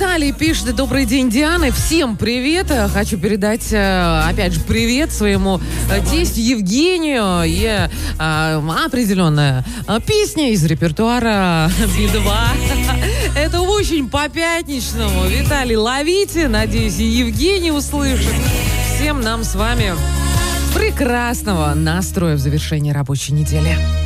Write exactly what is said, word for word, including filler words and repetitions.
Виталий пишет: добрый день, Диана. Всем привет. Хочу передать, опять же, привет своему тестю Евгению. И а, определенная песня из репертуара Би два. Это очень по-пятничному. Виталий, ловите. Надеюсь, и Евгений услышит. Всем нам с вами прекрасного настроя в завершении рабочей недели.